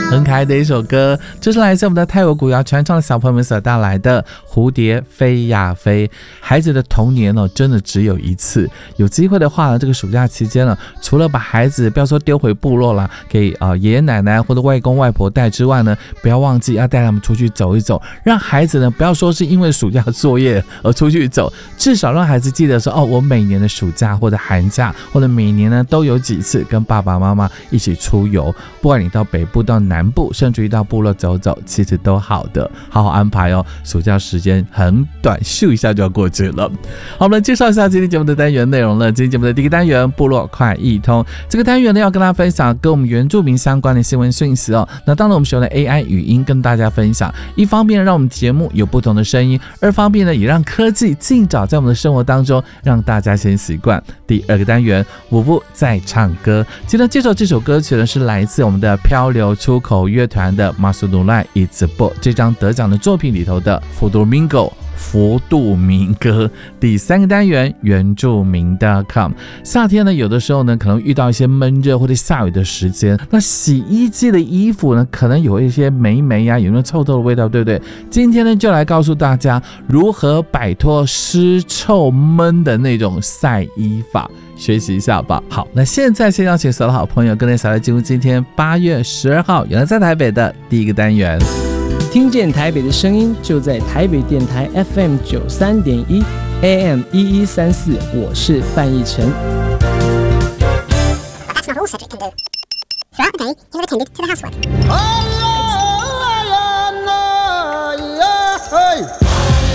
很可爱的一首歌，这是来自我们的泰国古谣传唱的小朋友们所带来的蝴蝶飞呀飞。孩子的童年真的只有一次，有机会的话呢，这个暑假期间呢，除了把孩子不要说丢回部落啦，给爷爷奶奶或者外公外婆带之外呢，不要忘记要带他们出去走一走，让孩子呢不要说是因为暑假作业而出去走，至少让孩子记得说我每年的暑假或者寒假或者每年呢都有几次跟爸爸妈妈一起出游，不管你到北部到南部，甚至于到部落走走，其实都好的，好好安排哦。暑假时间很短，咻一下就要过去了。好，我们来介绍一下今天节目的单元内容了。今天节目的第一个单元部落快易通，这个单元呢要跟大家分享跟我们原住民相关的新闻讯息哦。那当然我们使用的 AI 语音跟大家分享，一方面让我们节目有不同的声音，二方面呢也让科技尽早在我们的生活当中让大家先习惯。第二个单元舞步在唱歌，今天介绍这首歌曲呢是来自我们的漂流出口乐团的 Masudulai Itzbo 这张得奖的作品里头的 Fudomingo佛度民歌。第三个单元原住民的 com， 夏天呢有的时候呢可能遇到一些闷热或者下雨的时间，那洗衣机的衣服呢可能有一些霉霉呀，有没有臭臭的味道，对不对？今天呢就来告诉大家如何摆脱湿臭闷的那种晒衣法，学习一下吧。好，那现在先邀请所有的好朋友跟着小来进入今天8月12号原来在台北的第一个单元。 听见台北的声音，就在台北电台 FM 93.1 AM 1134，我是范逸臣。 That's not all Cedric can do. Throughout the day, he would attend to the housework.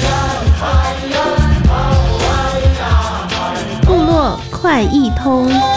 部落快易通。